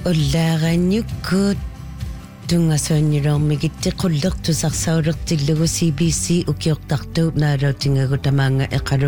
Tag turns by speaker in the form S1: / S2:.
S1: уллаагааннюккуут тунгаасуаннилуармигитти qullertusarsaulертиллугу CBC укиортартууп наалаутингагу тамаанга эқалу